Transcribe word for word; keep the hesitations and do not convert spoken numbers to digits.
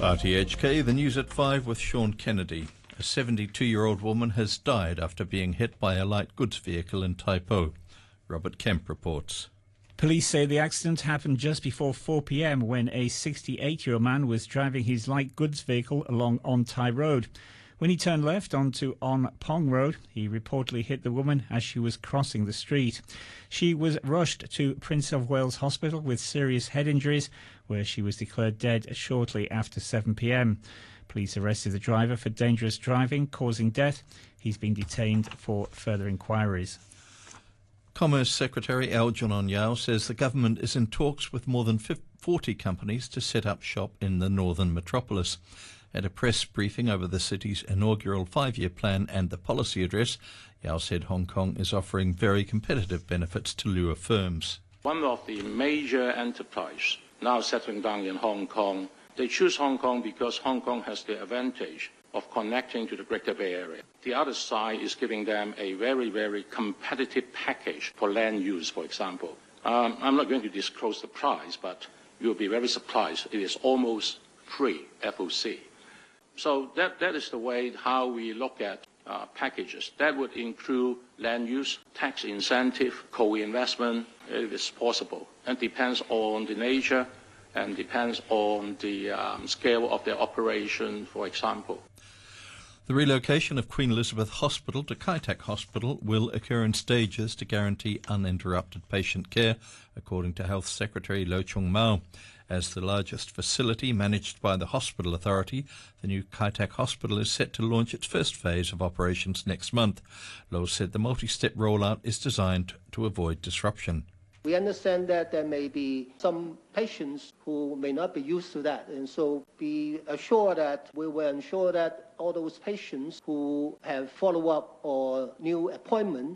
R T H K, the news at five with Sean Kennedy. A seventy-two-year-old woman has died after being hit by a light goods vehicle in Tai Po. Robert Kemp reports. Police say the accident happened just before four p m when a sixty-eight-year-old man was driving his light goods vehicle along On Tai Road. When he turned left onto On Pong Road, he reportedly hit the woman as she was crossing the street. She was rushed to Prince of Wales Hospital with serious head injuries, where she was declared dead shortly after seven p m. Police arrested the driver for dangerous driving, causing death. He's been detained for further inquiries. Commerce Secretary Algernon Yao says the government is in talks with more than forty companies to set up shop in the northern metropolis. At a press briefing over the city's inaugural five-year plan and the policy address, Yao said Hong Kong is offering very competitive benefits to lure firms. One of the major enterprises now settling down in Hong Kong, they choose Hong Kong because Hong Kong has the advantage of connecting to the Greater Bay Area. The other side is giving them a very, very competitive package for land use, for example. Um, I'm not going to disclose the price, but you'll be very surprised. It is almost free F O C. So that, that is the way how we look at uh, packages. That would include land use, tax incentive, co-investment, if it's possible. And depends on the nature and depends on the um, scale of their operation, for example. The relocation of Queen Elizabeth Hospital to Kai Tak Hospital will occur in stages to guarantee uninterrupted patient care, according to Health Secretary Lo Chung Mau. As the largest facility managed by the Hospital Authority, the new Kai Tak Hospital is set to launch its first phase of operations next month. Lo said the multi-step rollout is designed to avoid disruption. We understand that there may be some patients who may not be used to that, and so be assured that we will ensure that all those patients who have follow-up or new appointment